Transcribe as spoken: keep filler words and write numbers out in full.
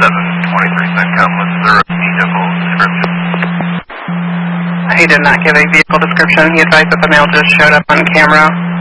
seven twenty-three CENTCOM with zero vehicle description. He did not give a vehicle description. He advised that the male just showed up on camera.